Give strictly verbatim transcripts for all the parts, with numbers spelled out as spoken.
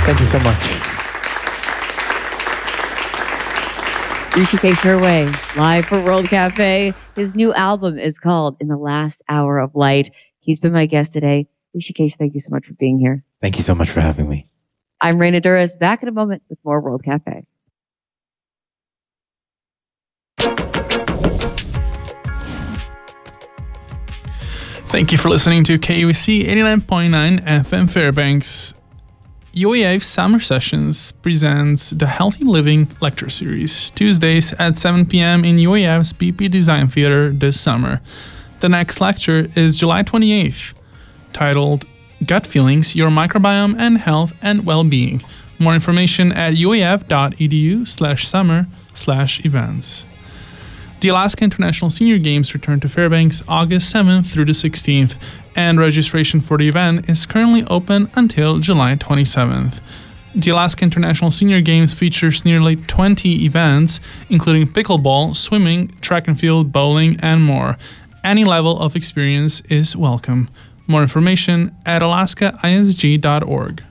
Thank you so much. Hrishikesh Hirway, live for World Cafe. His new album is called In the Last Hour of Light. He's been my guest today. Hrishikesh, thank you so much for being here. Thank you so much for having me. I'm Reina Duras, back in a moment with more World Cafe. Thank you for listening to K U C eighty-nine point nine F M Fairbanks. U A F Summer Sessions presents the Healthy Living Lecture Series, Tuesdays at seven p.m. in U A F's B P Design Theater this summer. The next lecture is July twenty-eighth, titled Gut Feelings, Your Microbiome and Health and Well-Being. More information at uaf.edu slash summer slash events. The Alaska International Senior Games return to Fairbanks August seventh through the sixteenth, and registration for the event is currently open until July twenty-seventh. The Alaska International Senior Games features nearly twenty events, including pickleball, swimming, track and field, bowling, and more. Any level of experience is welcome. More information at alaska I S G dot org.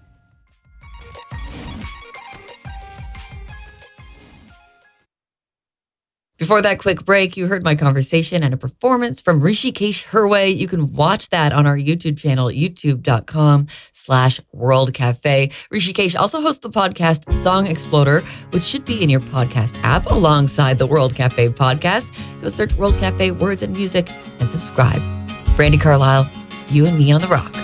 Before that quick break, you heard my conversation and a performance from Hrishikesh Hirway. You can watch that on our YouTube channel, youtube.com slash World Cafe. Hrishikesh also hosts the podcast Song Exploder, which should be in your podcast app alongside the World Cafe podcast. Go search World Cafe Words and Music and subscribe. Brandi Carlile, you and me on the rock.